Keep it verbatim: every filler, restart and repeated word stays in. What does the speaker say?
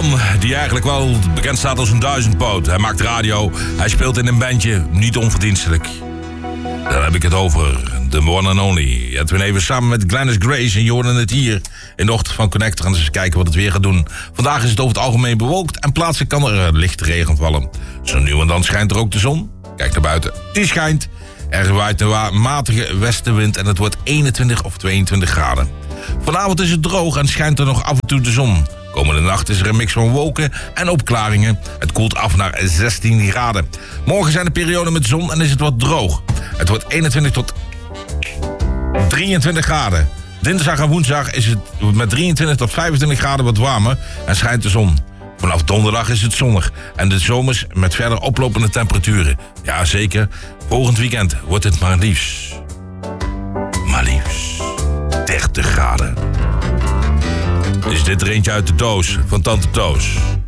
man die eigenlijk wel bekend staat als een duizendpoot. Hij maakt radio, hij speelt in een bandje, niet onverdienstelijk. Daar heb ik het over, the one and only. Edwin Evers samen met Glennis Grace en je hoorde het hier in de ochtend van Connector. En eens kijken wat het weer gaat doen. Vandaag is het over het algemeen bewolkt en plaatselijk kan er lichte regen vallen. Zo nu en dan schijnt er ook de zon. Kijk naar buiten, die schijnt. Er waait een matige westenwind en het wordt eenentwintig of tweeëntwintig graden. Vanavond is het droog en schijnt er nog af en toe de zon. Komende nacht is er een mix van wolken en opklaringen. Het koelt af naar zestien graden. Morgen zijn er perioden met zon en is het wat droog. Het wordt eenentwintig tot drieëntwintig graden. Dinsdag en woensdag is het met drieëntwintig tot vijfentwintig graden wat warmer en schijnt de zon. Vanaf donderdag is het zonnig en de zomers met verder oplopende temperaturen. Ja, zeker. Volgend weekend wordt het maar liefst. Maar liefst dertig graden. Is dit er eentje uit de doos van Tante Toos?